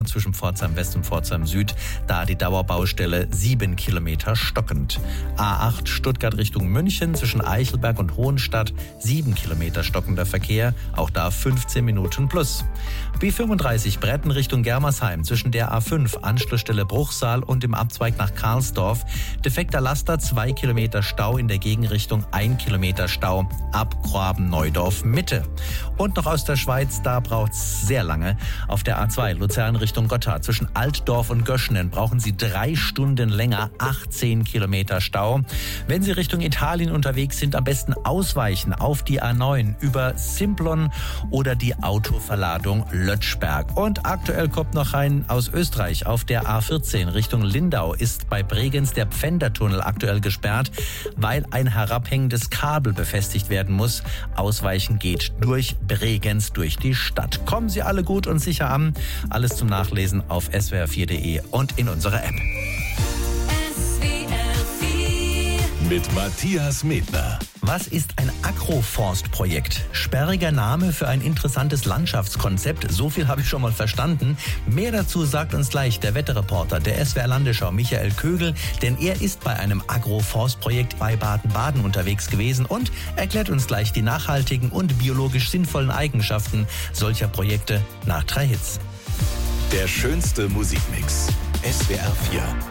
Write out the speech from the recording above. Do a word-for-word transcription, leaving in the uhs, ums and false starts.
zwischen Pforzheim West und Pforzheim Süd. Da die Dauerbaustelle sieben Kilometer stockend. A acht Stuttgart Richtung München zwischen Eichelberg und Hohenstadt sieben Kilometer stockender Verkehr. Auch da fünfzehn Minuten plus. B fünfunddreißig Bretten Richtung Germersheim zwischen der A fünf Anschlussstelle Bruchsal und dem Abzweig nach Karlsdorf. Defekter Laster, zwei Kilometer Stau in der Gegenrichtung, ein Kilometer Stau ab Graben-Neudorf Mitte. Und noch aus der Schweiz, da braucht's sehr lange. Auf der A zwei Luzern Richtung Gotthard zwischen Altdorf und Göschenen brauchen Sie drei Stunden länger, achtzehn Kilometer Stau. Wenn Sie Richtung Italien unterwegs sind, am besten ausweichen auf die A neun über Simplon oder die Autoverladung Lötschberg. Und aktuell kommt noch rein aus Österreich auf der A vierzehn Richtung Lindau ist bei Bregenz der Pfändertunnel aktuell gesperrt, weil ein herabhängendes Kabel befestigt werden muss. Ausweichen geht durch Bregenz, durch die Stadt. Kommen Sie alle gut und sicher an. Alles zum Nachlesen auf s w r vier punkt d e und in unserer App. Mit Matthias Medner. Was ist ein Agroforstprojekt? Sperriger Name für ein interessantes Landschaftskonzept. So viel habe ich schon mal verstanden. Mehr dazu sagt uns gleich der Wetterreporter der S W R Landesschau, Michael Kögel. Denn er ist bei einem Agroforstprojekt bei Baden-Baden unterwegs gewesen und erklärt uns gleich die nachhaltigen und biologisch sinnvollen Eigenschaften solcher Projekte nach drei Hits. Der schönste Musikmix. S W R vier.